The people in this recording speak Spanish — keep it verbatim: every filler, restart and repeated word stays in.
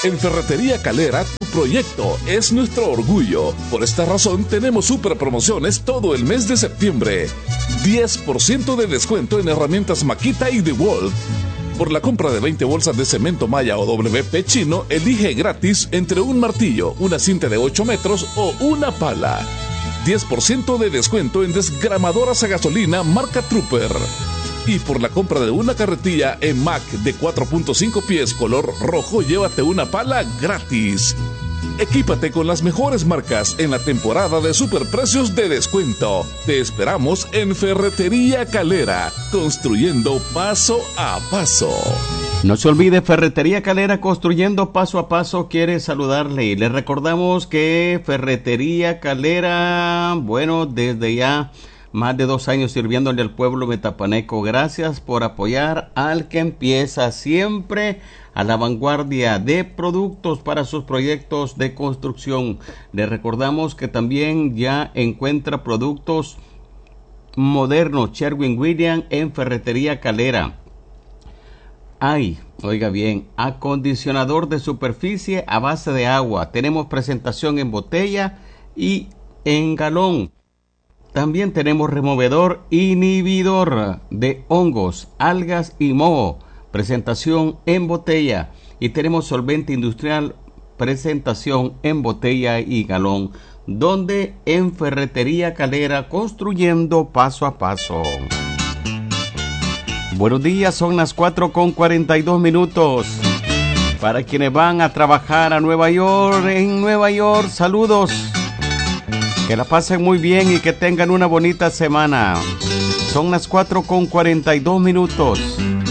En Ferretería Calera, tu proyecto es nuestro orgullo. Por esta razón, tenemos super promociones todo el mes de septiembre. diez por ciento de descuento en herramientas Makita y DeWalt. Por la compra de veinte bolsas de cemento Maya o W P chino, elige gratis entre un martillo, una cinta de ocho metros o una pala. diez por ciento de descuento en desgramadoras a gasolina marca Trooper. Y por la compra de una carretilla en Mac de cuatro punto cinco pies color rojo, llévate una pala gratis. Equípate con las mejores marcas en la temporada de superprecios de descuento. Te esperamos en Ferretería Calera, construyendo paso a paso. No se olvide, Ferretería Calera, construyendo paso a paso, quiere saludarle. Y le recordamos que Ferretería Calera, bueno, desde ya más de dos años sirviéndole al pueblo metapaneco. Gracias por apoyar al que empieza, siempre a la vanguardia de productos para sus proyectos de construcción. Le recordamos que también ya encuentra productos modernos Sherwin-Williams en Ferretería Calera. Hay, oiga bien, acondicionador de superficie a base de agua. Tenemos presentación en botella y en galón. También tenemos removedor inhibidor de hongos, algas y moho. Presentación en botella. Y tenemos solvente industrial, presentación en botella y galón. Donde en Ferretería Calera, construyendo paso a paso. Buenos días, son las cuatro con cuarenta y dos minutos. Para quienes van a trabajar a Nueva York, en Nueva York, saludos. Que la pasen muy bien y que tengan una bonita semana. Son las cuatro con cuarenta y dos minutos.